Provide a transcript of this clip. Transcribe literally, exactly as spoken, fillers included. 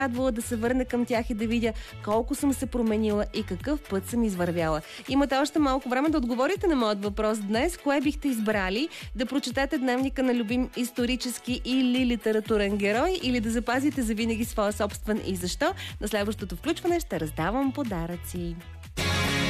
радвала да се върна към тях и да видя колко съм се променила и какъв път съм извървяла. Имате още малко време да отговорите на моят въпрос днес. Кое бихте избрали? Да прочетете дневника на любим исторически или литературен герой, или да запазите завинаги своя собствен и защо? На следващото включване ще раздавам подаръци.